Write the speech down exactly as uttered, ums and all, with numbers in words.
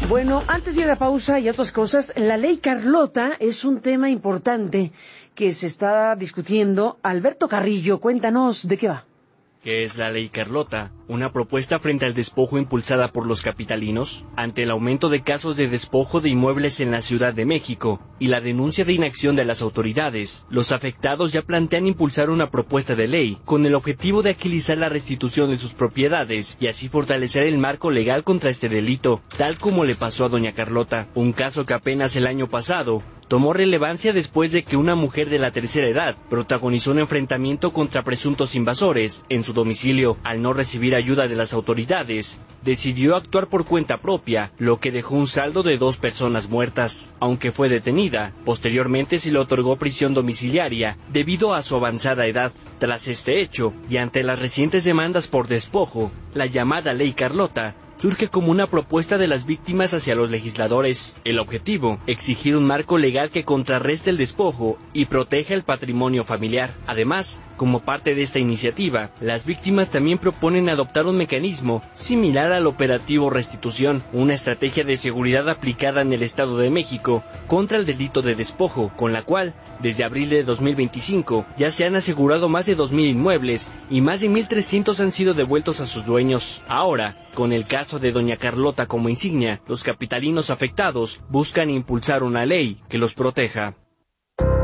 Bueno, antes de ir a la pausa y otras cosas, la ley Carlota es un tema importante que se está discutiendo. Alberto Carrillo, cuéntanos de qué va. ¿Qué es la ley Carlota? ¿Una propuesta frente al despojo impulsada por los capitalinos? Ante el aumento de casos de despojo de inmuebles en la Ciudad de México y la denuncia de inacción de las autoridades, los afectados ya plantean impulsar una propuesta de ley con el objetivo de agilizar la restitución de sus propiedades y así fortalecer el marco legal contra este delito, tal como le pasó a doña Carlota, un caso que apenas el año pasado tomó relevancia después de que una mujer de la tercera edad protagonizó un enfrentamiento contra presuntos invasores en su domicilio. Al no recibir ayuda de las autoridades, decidió actuar por cuenta propia, lo que dejó un saldo de dos personas muertas. Aunque fue detenida, posteriormente se le otorgó prisión domiciliaria debido a su avanzada edad. Tras este hecho, y ante las recientes demandas por despojo, la llamada Ley Carlota surge como una propuesta de las víctimas hacia los legisladores. El objetivo, exigir un marco legal que contrarreste el despojo y proteja el patrimonio familiar. Además, como parte de esta iniciativa, las víctimas también proponen adoptar un mecanismo similar al operativo Restitución, una estrategia de seguridad aplicada en el Estado de México contra el delito de despojo, con la cual, desde abril de dos mil veinticinco, ya se han asegurado más de dos mil inmuebles y más de mil trescientos han sido devueltos a sus dueños. Ahora, con el caso de doña Carlota como insignia, los capitalinos afectados buscan impulsar una ley que los proteja.